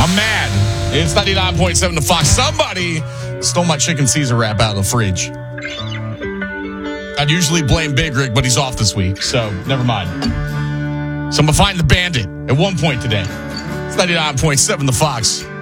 I'm mad. It's 99.7 The Fox. Somebody stole my chicken Caesar wrap out of the fridge. I'd usually blame Big Rick, but he's off this week, so never mind. So I'm going to find the bandit at one point today. It's 99.7 The Fox.